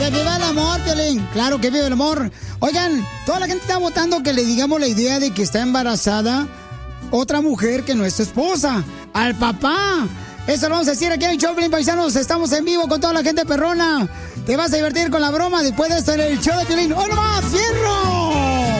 Que viva el amor, Piolín. Claro que viva el amor. Oigan, toda la gente está votando que le digamos la idea de que está embarazada otra mujer que no es su esposa. ¡Al papá! Eso lo vamos a decir aquí en el show, Piolín, paisanos. Estamos en vivo con toda la gente perrona. Te vas a divertir con la broma después de esto en el show de Piolín. ¡Oh, no más! ¡Fierro!